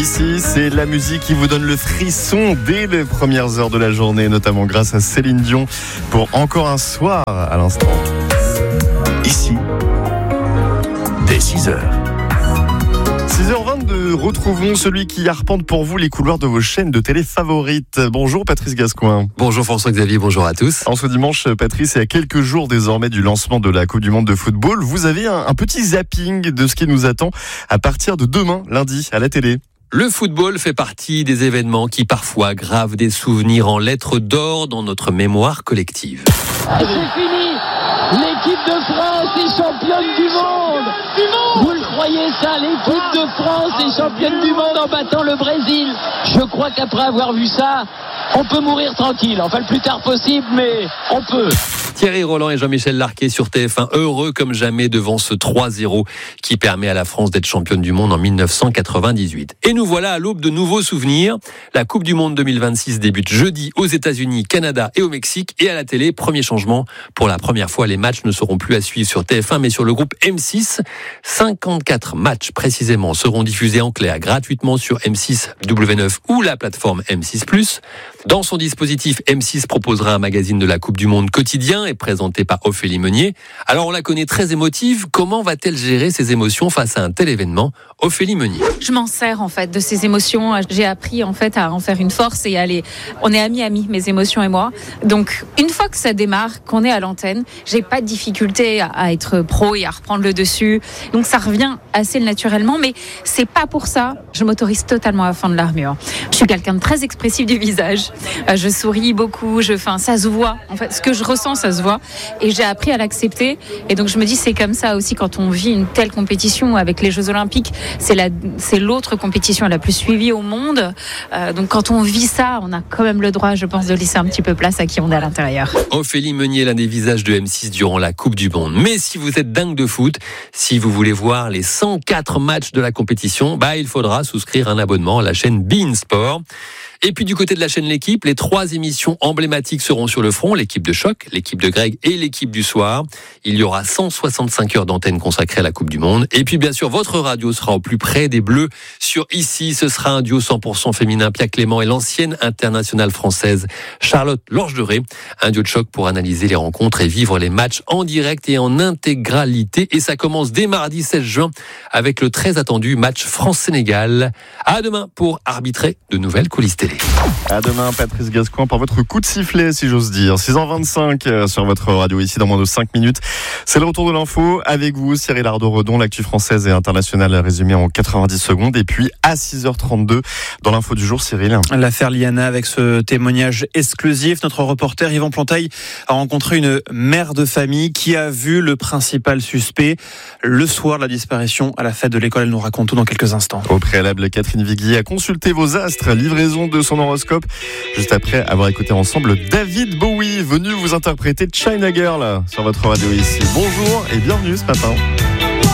Ici, c'est la musique qui vous donne le frisson dès les premières heures de la journée, notamment grâce à Céline Dion pour Encore un soir à l'instant. Ici, dès 6h. 6h22, retrouvons celui qui arpente pour vous les couloirs de vos chaînes de télé favorites. Bonjour Patrice Gascoin. Bonjour François-Xavier, bonjour à tous. En ce dimanche, Patrice, et à quelques jours désormais du lancement de la Coupe du Monde de football, vous avez un petit zapping de ce qui nous attend à partir de demain, lundi, à la télé. Le football fait partie des événements qui parfois gravent des souvenirs en lettres d'or dans notre mémoire collective. C'est fini. L'équipe de France est championne du monde. Vous le croyez ça? L'équipe de France est championne du monde en battant le Brésil. Je crois qu'après avoir vu ça, on peut mourir tranquille. Enfin, le plus tard possible, mais on peut. Thierry Roland et Jean-Michel Larquet sur TF1, heureux comme jamais devant ce 3-0 qui permet à la France d'être championne du monde en 1998. Et nous voilà à l'aube de nouveaux souvenirs. La Coupe du Monde 2026 débute jeudi aux États-Unis, Canada et au Mexique. Et à la télé, premier changement. Pour la première fois, les matchs ne seront plus à suivre sur TF1, mais sur le groupe M6. 54 matchs précisément seront diffusés en clair gratuitement sur M6 W9 ou la plateforme M6+. Dans son dispositif, M6 proposera un magazine de la Coupe du Monde quotidien et présenté par Ophélie Meunier. Alors on la connaît très émotive. Comment va-t-elle gérer ses émotions face à un tel événement? Ophélie Meunier. Je m'en sers en fait de ces émotions. J'ai appris en fait à en faire une force et aller. On est amis, mes émotions et moi. Donc une fois que ça démarre, qu'on est à l'antenne, j'ai pas de difficulté à être pro et à reprendre le dessus. Donc ça revient assez naturellement, mais c'est pas pour ça. Je m'autorise totalement à fendre l'armure. Je suis quelqu'un de très expressif du visage. Je souris beaucoup. Ça se voit. En fait, ce que je ressens, ça se voit. Et j'ai appris à l'accepter. Et donc je me dis, c'est comme ça aussi quand on vit une telle compétition avec les Jeux Olympiques. C'est l'autre compétition la plus suivie au monde. Donc quand on vit ça, on a quand même le droit, je pense, de laisser un petit peu place à qui on est à l'intérieur. Ophélie Meunier, l'un des visages de M6 durant la Coupe du Monde. Mais si vous êtes dingue de foot, si vous voulez voir les 104 matchs de la compétition, il faudra souscrire un abonnement à la chaîne beIN Sport. Et puis du côté de la chaîne L'Équipe, les 3 émissions emblématiques seront sur le front, l'équipe de choc, l'équipe de Greg et l'équipe du soir. Il y aura 165 heures d'antenne consacrées à la Coupe du Monde. Et puis bien sûr, votre radio sera au plus près des Bleus. Sur Ici, ce sera un duo 100% féminin, Pia Clément et l'ancienne internationale française Charlotte Lorgeré. Un duo de choc pour analyser les rencontres et vivre les matchs en direct et en intégralité. Et ça commence dès mardi 16 juin avec le très attendu match France-Sénégal. À demain pour arbitrer de nouvelles coulisses télé. À demain, Patrice Gascoin, pour votre coup de sifflet, si j'ose dire. 6h25 sur votre radio, ici, dans moins de 5 minutes. C'est le retour de l'info avec vous, Cyril Ardo-Redon, l'actu française et internationale résumée en 90 secondes. Et puis, à 6h32, dans l'info du jour, Cyril. L'affaire Liana, avec ce témoignage exclusif, notre reporter Yvan Plantail a rencontré une mère de famille qui a vu le principal suspect le soir de la disparition à la fête de l'école. Elle nous raconte tout dans quelques instants. Au préalable, Catherine Vigui a consulté vos astres, livraison de son horoscope, juste après avoir écouté ensemble David Bowie, venu vous interpréter China Girl sur votre radio ici. Bonjour et bienvenue ce matin.